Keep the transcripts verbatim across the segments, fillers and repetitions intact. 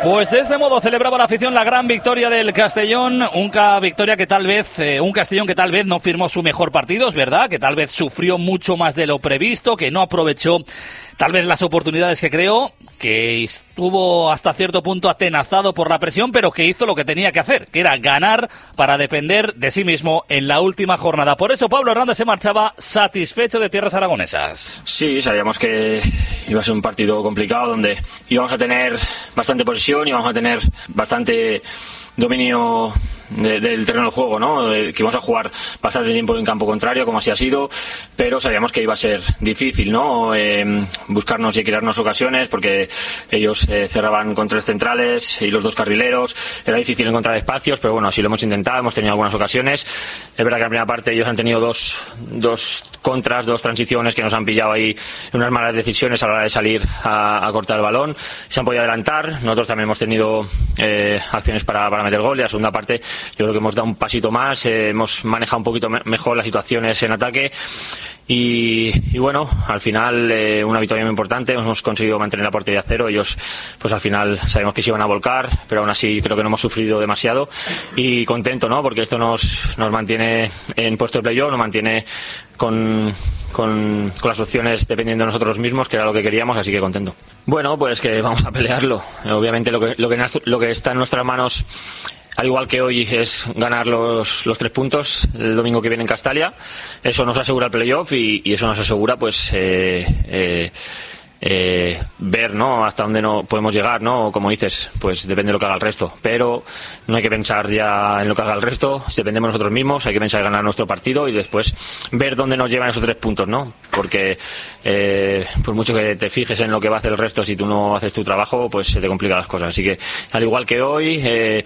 Pues de este modo celebraba la afición la gran victoria del Castellón, una victoria que tal vez, eh, un Castellón que tal vez no firmó su mejor partido, es verdad, que tal vez sufrió mucho más de lo previsto, que no aprovechó tal vez las oportunidades que creó, que estuvo hasta cierto punto atenazado por la presión, pero que hizo lo que tenía que hacer, que era ganar para depender de sí mismo en la última jornada. Por eso Pablo Hernández se marchaba satisfecho de tierras aragonesas. Sí, sabíamos que iba a ser un partido complicado donde íbamos a tener bastante posesión, íbamos a tener bastante dominio de, del terreno del juego, ¿no? Que íbamos a jugar bastante tiempo en campo contrario, como así ha sido, pero sabíamos que iba a ser difícil, ¿no? Eh, buscarnos y crearnos ocasiones, porque ellos eh, cerraban con tres centrales y los dos carrileros, era difícil encontrar espacios, pero bueno, así lo hemos intentado, hemos tenido algunas ocasiones. Es verdad que en la primera parte ellos han tenido dos, dos contras, dos transiciones que nos han pillado ahí en unas malas decisiones a la hora de salir a, a cortar el balón, se han podido adelantar, nosotros también hemos tenido eh, acciones para, para meter gol, y la segunda parte yo creo que hemos dado un pasito más, eh, hemos manejado un poquito me- mejor las situaciones en ataque y, y bueno, al final eh, una victoria muy importante, hemos conseguido mantener la portería a cero, ellos pues al final sabemos que se iban a volcar, pero aún así creo que no hemos sufrido demasiado y contento, ¿no? Porque esto nos, nos mantiene en puesto de playoff, nos mantiene con, con, con las opciones dependiendo de nosotros mismos, que era lo que queríamos, así que contento. Bueno, pues que vamos a pelearlo, obviamente lo que, lo que, lo que está en nuestras manos, al igual que hoy, es ganar los, los tres puntos el domingo que viene en Castalia. Eso nos asegura el playoff y, y eso nos asegura pues eh, eh, eh, ver, ¿no?, hasta dónde no podemos llegar, ¿no? Como dices, pues depende de lo que haga el resto, pero no hay que pensar ya en lo que haga el resto, dependemos nosotros mismos, hay que pensar en ganar nuestro partido y después ver dónde nos llevan esos tres puntos, ¿no? Porque eh, por mucho que te fijes en lo que va a hacer el resto, si tú no haces tu trabajo, pues se te complican las cosas. Así que al igual que hoy, eh,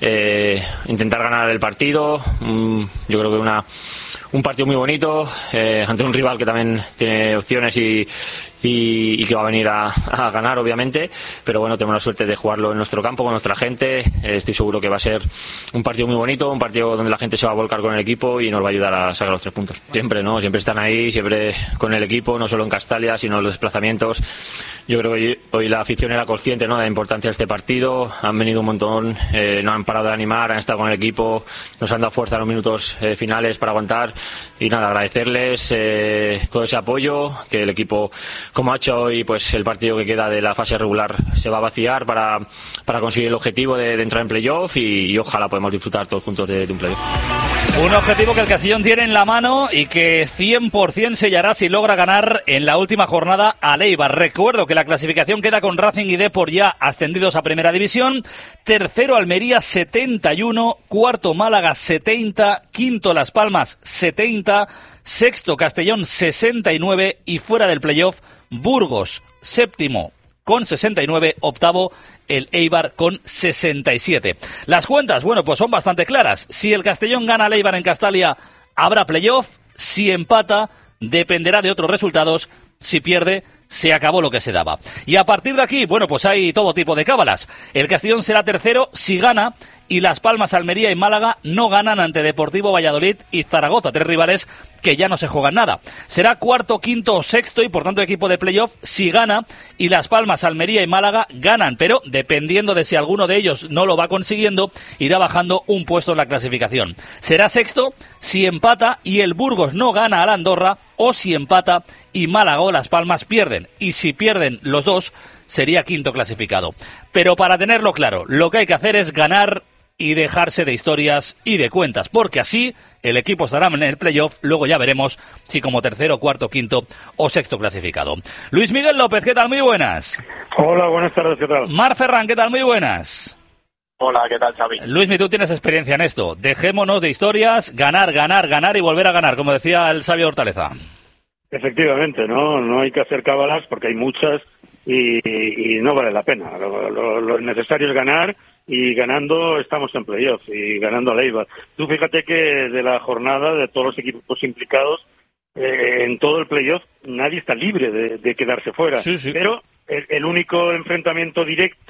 eh, intentar ganar el partido, mmm, yo creo que una un partido muy bonito eh, ante un rival que también tiene opciones y, y, y que va a venir a, a ganar, obviamente, pero bueno, tenemos la suerte de jugarlo en nuestro campo con nuestra gente. Eh, estoy seguro que va a ser un partido muy bonito, un partido donde la gente se va a volcar con el equipo y nos va a ayudar a sacar los tres puntos. Siempre, ¿no? Siempre están ahí, siempre con el equipo, no solo en Castalia, sino en los desplazamientos. Yo creo que hoy, hoy la afición era consciente, ¿no?, de la importancia de este partido, han venido un montón, eh, no han parado de animar, han estado con el equipo, nos han dado fuerza en los minutos eh, finales para aguantar. Y nada, agradecerles eh, todo ese apoyo, que el equipo, como ha hecho hoy, pues el partido que queda de la fase regular se va a vaciar para, para conseguir el objetivo de, de entrar en playoff y, y ojalá podamos disfrutar todos juntos de, de un playoff. Un objetivo que el Castellón tiene en la mano y que cien por ciento sellará si logra ganar en la última jornada a Eibar. Recuerdo que la clasificación queda con Racing y Depor ya ascendidos a Primera División, tercero Almería setenta y uno, cuarto Málaga setenta, quinto Las Palmas setenta, sexto Castellón sesenta y nueve y fuera del playoff Burgos séptimo con sesenta y nueve, octavo el Eibar con sesenta y siete. Las cuentas, bueno, pues son bastante claras. Si el Castellón gana al Eibar en Castalia, habrá playoff. Si empata, dependerá de otros resultados. Si pierde, se acabó lo que se daba. Y a partir de aquí, bueno, pues hay todo tipo de cábalas. El Castellón será tercero si gana y Las Palmas, Almería y Málaga no ganan ante Deportivo Valladolid y Zaragoza, tres rivales que ya no se juegan nada. Será cuarto, quinto o sexto y por tanto equipo de playoff si gana y Las Palmas, Almería y Málaga ganan, pero dependiendo de si alguno de ellos no lo va consiguiendo, irá bajando un puesto en la clasificación. Será sexto si empata y el Burgos no gana al Andorra o si empata y Málaga o Las Palmas pierden. Y si pierden los dos, sería quinto clasificado. Pero para tenerlo claro, lo que hay que hacer es ganar y dejarse de historias y de cuentas, porque así el equipo estará en el playoff, luego ya veremos si como tercero, cuarto, quinto o sexto clasificado. Luis Miguel López, ¿qué tal? Muy buenas. Hola, buenas tardes, ¿qué tal? Mar Ferran, ¿qué tal? Muy buenas. Hola, ¿qué tal, Xavi? Luismi, tú tienes experiencia en esto. Dejémonos de historias, ganar, ganar, ganar y volver a ganar, como decía el sabio Hortaleza. Efectivamente, no, no hay que hacer cábalas porque hay muchas y, y no vale la pena. Lo, lo, lo necesario es ganar y ganando estamos en playoff y ganando a Eibar. Tú fíjate que de la jornada de todos los equipos implicados eh, en todo el playoff nadie está libre de, de quedarse fuera. Sí, sí. Pero el, el único enfrentamiento directo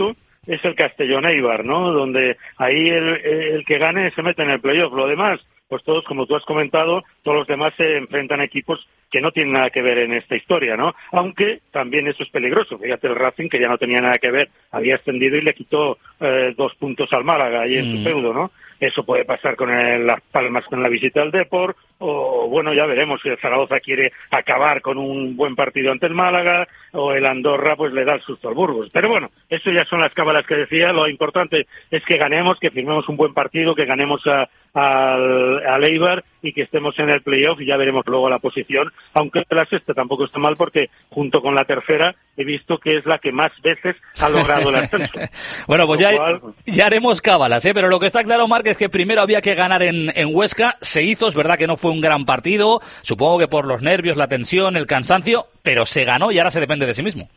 es el Castellón-Eibar, ¿no? Donde ahí el, el que gane se mete en el playoff. Lo demás, pues todos, como tú has comentado, todos los demás se enfrentan a equipos que no tienen nada que ver en esta historia, ¿no? Aunque también eso es peligroso. Fíjate el Racing, que ya no tenía nada que ver, había ascendido y le quitó eh, dos puntos al Málaga ahí en mm. su feudo, ¿no? Eso puede pasar con el, Las Palmas con la visita al Depor, o bueno, ya veremos si el Zaragoza quiere acabar con un buen partido ante el Málaga, o el Andorra pues le da el susto al Burgos. Pero bueno, eso ya son las cábalas que decía. Lo importante es que ganemos, que firmemos un buen partido, que ganemos a, al, al Eibar y que estemos en el playoff, y ya veremos luego la posición, aunque la sexta tampoco está mal, porque junto con la tercera he visto que es la que más veces ha logrado el ascenso. Bueno, pues ya, cual... ya haremos cábalas, ¿eh? Pero lo que está claro, Marc, es que primero había que ganar en, en Huesca. Se hizo, es verdad que no fue un gran partido, supongo que por los nervios, la tensión, el cansancio, pero se ganó y ahora se depende de sí mismo.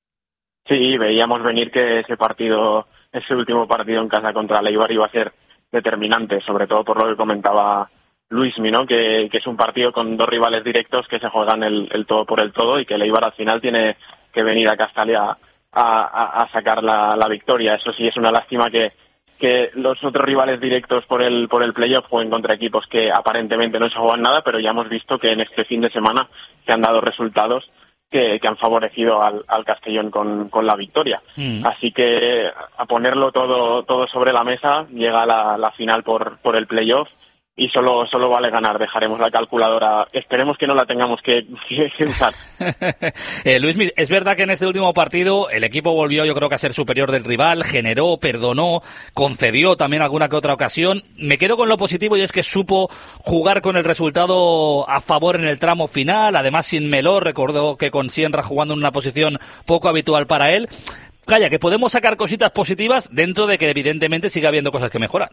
Sí, veíamos venir que ese partido, ese último partido en casa contra el Eibar iba a ser determinante, sobre todo por lo que comentaba Luismi, ¿no? Que, que es un partido con dos rivales directos que se juegan el, el todo por el todo, y que el Eibar al final tiene que venir a Castalia a, a, a sacar la, la victoria. Eso sí, es una lástima que, que los otros rivales directos por el por el playoff jueguen contra equipos que aparentemente no se juegan nada, pero ya hemos visto que en este fin de semana se han dado resultados que, que han favorecido al, al Castellón con, con la victoria. Mm. Así que a ponerlo todo todo sobre la mesa, llega la, la final por por el playoff, y solo solo vale ganar. Dejaremos la calculadora, esperemos que no la tengamos que, que, que usar. eh, Luis, es verdad que en este último partido el equipo volvió, yo creo que a ser superior del rival, generó, perdonó, concedió también alguna que otra ocasión. Me quedo con lo positivo, y es que supo jugar con el resultado a favor en el tramo final, además sin Meló, recordó que con Sienra jugando en una posición poco habitual para él. Calla, que podemos sacar cositas positivas dentro de que evidentemente sigue habiendo cosas que mejorar.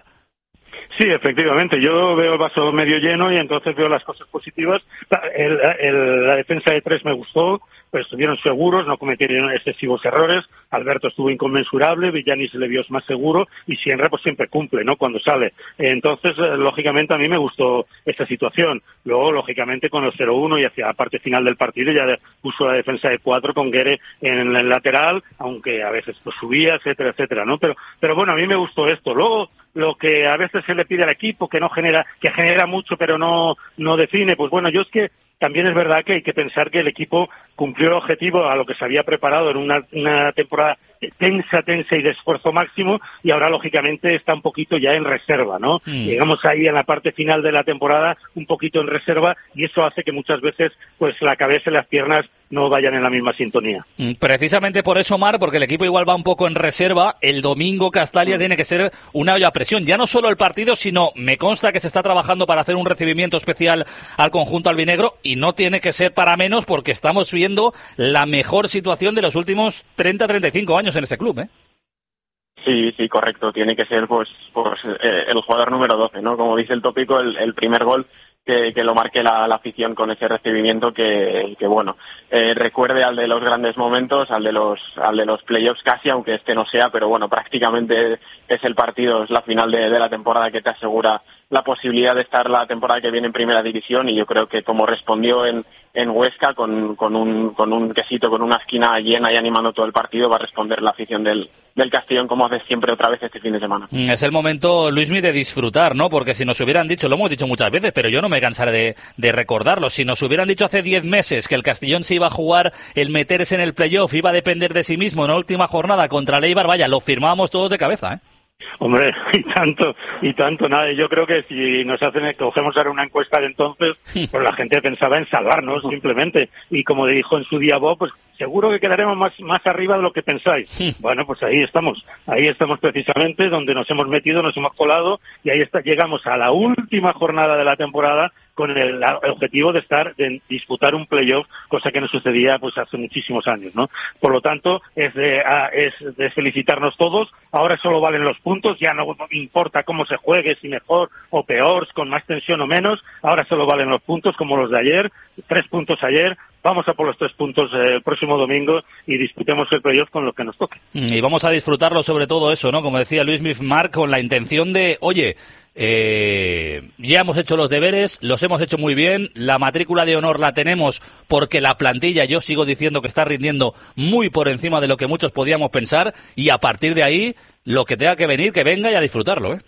Sí, efectivamente. Yo veo el vaso medio lleno y entonces veo las cosas positivas. El, el, la defensa de tres me gustó, pues estuvieron seguros, no cometieron excesivos errores. Alberto estuvo inconmensurable, Villanis le vio más seguro, y Sienra pues siempre cumple, ¿no?, cuando sale. Entonces, lógicamente, a mí me gustó esa situación. Luego, lógicamente, con el cero uno y hacia la parte final del partido ya puso la defensa de cuatro con Guerre en el lateral, aunque a veces pues subía, etcétera, etcétera, ¿no? Pero, pero bueno, a mí me gustó esto. Luego, lo que a veces se le pide al equipo, que no genera, que genera mucho pero no, no define, pues bueno, yo es que también es verdad que hay que pensar que el equipo cumplió el objetivo a lo que se había preparado en una, una temporada tensa, tensa y de esfuerzo máximo, y ahora lógicamente está un poquito ya en reserva, ¿no? Mm. Llegamos ahí en la parte final de la temporada un poquito en reserva, y eso hace que muchas veces pues la cabeza y las piernas no vayan en la misma sintonía. Precisamente por eso, Mar, porque el equipo igual va un poco en reserva, el domingo Castalia mm. tiene que ser una olla a presión. Ya no solo el partido, sino me consta que se está trabajando para hacer un recibimiento especial al conjunto albinegro, y no tiene que ser para menos, porque estamos viendo la mejor situación de los últimos treinta a treinta y cinco años en este club, ¿eh? Sí, sí, correcto. Tiene que ser pues, pues eh, el jugador número doce, ¿no? Como dice el tópico, el, el primer gol que, que lo marque la, la afición con ese recibimiento, que, que bueno, eh, recuerde al de los grandes momentos, al de los al de los playoffs casi, aunque este no sea, pero bueno, prácticamente es el partido, es la final de, de la temporada que te asegura la posibilidad de estar la temporada que viene en primera división, y yo creo que como respondió en, en Huesca con, con un con un quesito, con una esquina llena y animando todo el partido, va a responder la afición del, del Castellón como hace siempre otra vez este fin de semana. Es el momento, Luismi, de disfrutar, ¿no? Porque si nos hubieran dicho, lo hemos dicho muchas veces, pero yo no me cansaré de, de recordarlo, si nos hubieran dicho hace diez meses que el Castellón se iba a jugar el meterse en el playoff, iba a depender de sí mismo en la última jornada contra el Eibar, vaya, lo firmábamos todos de cabeza, ¿eh? Hombre, y tanto, y tanto, nada. Yo creo que si nos hacen, cogemos ahora una encuesta de entonces, pues la gente pensaba en salvarnos, simplemente. Y como dijo en su día Bob, pues seguro que quedaremos más, más arriba de lo que pensáis. Sí. Bueno, pues ahí estamos. Ahí estamos precisamente donde nos hemos metido, nos hemos colado, y ahí está, llegamos a la última jornada de la temporada con el, el objetivo de estar, de disputar un playoff, cosa que no sucedía pues hace muchísimos años, ¿no? Por lo tanto, es de, a, es de felicitarnos todos. Ahora solo valen los puntos, ya no importa cómo se juegue, si mejor o peor, con más tensión o menos, ahora solo valen los puntos como los de ayer, tres puntos ayer, vamos a por los tres puntos eh, el próximo domingo y disputemos el playoff con lo que nos toque. Y vamos a disfrutarlo sobre todo eso, ¿no? Como decía Luis Marc, con la intención de, oye, eh, ya hemos hecho los deberes, los hemos hecho muy bien, la matrícula de honor la tenemos porque la plantilla, yo sigo diciendo que está rindiendo muy por encima de lo que muchos podíamos pensar, y a partir de ahí, lo que tenga que venir, que venga y a disfrutarlo, ¿eh?